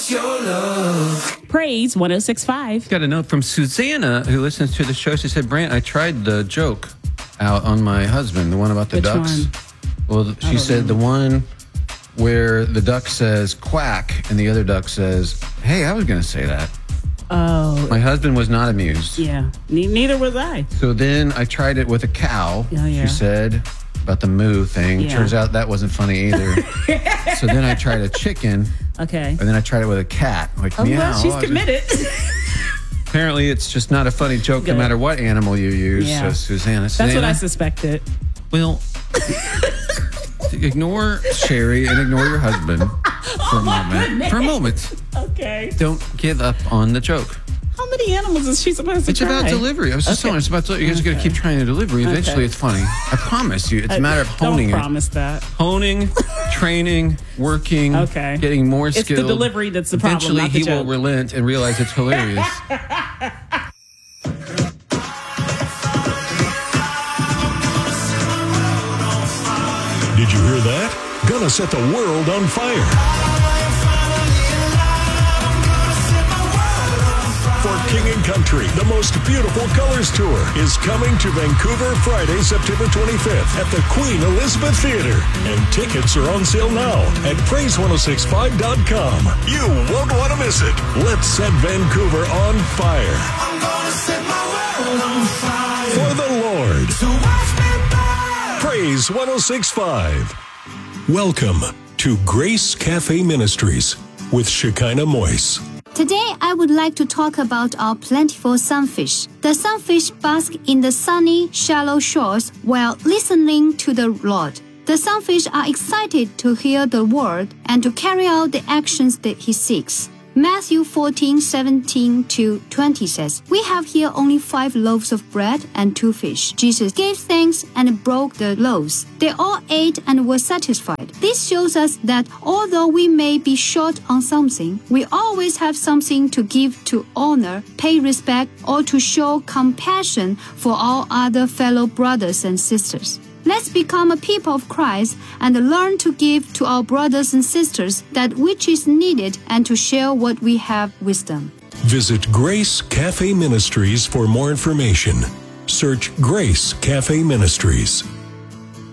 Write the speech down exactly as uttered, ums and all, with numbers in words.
what's your love? Praise one oh six point five. Got a note from Susanna who listens to the show. She said, Brant, I tried the joke out on my husband, the one about the Which ducks. one? Well, she said the one where the duck says quack and the other duck says, hey, I was going to say that. Oh. My husband was not amused. Yeah. Ne- neither was I. So then I tried it with a cow. Oh, yeah. She said about the moo thing. Yeah. Turns out that wasn't funny either. So then I tried a chicken. Okay. And then I tried it with a cat. Like, Oh, meow. well, she's I was- committed. Apparently, it's just not a funny joke Good. no matter what animal you use. Yeah. So, Susanna. That's Susanna, what I suspected. Well, ignore Sherry and ignore your husband for a moment. goodness. For a moment. Okay. Don't give up on the joke. How many animals is she supposed to It's try? about delivery. I was just Okay. telling her it's about delivery. You guys got to Okay. keep trying the delivery. Eventually, Okay. it's funny. I promise you. It's a matter of honing Don't it. promise that. Honing, training, working, Okay. getting more It's the skilled. delivery that's the problem, Eventually, not the he will joke. relent and realize it's hilarious. Did you hear that? Gonna set the world on fire. For King and Country, the most beautiful colors tour is coming to Vancouver Friday, September twenty-fifth at the Queen Elizabeth Theatre. And tickets are on sale now at praise ten sixty-five dot com. You won't want to miss it. Let's set Vancouver on fire. I'm gonna set my world on fire. For the Lord. So watch me burn. Praise ten sixty-five. Welcome to Grace Cafe Ministries with Shekinah Moise. Today, I would like to talk about our plentiful sunfish. The sunfish bask in the sunny, shallow shores while listening to the Lord. The sunfish are excited to hear the word and to carry out the actions that he seeks. Matthew fourteen, seventeen to twenty says, We have here only five loaves of bread and two fish. Jesus gave thanks and broke the loaves. They all ate and were satisfied. This shows us that although we may be short on something, we always have something to give to honor, pay respect, or to show compassion for all other fellow brothers and sisters. Let's become a people of Christ and learn to give to our brothers and sisters that which is needed and to share what we have with them. Visit Grace Cafe Ministries for more information. Search Grace Cafe Ministries.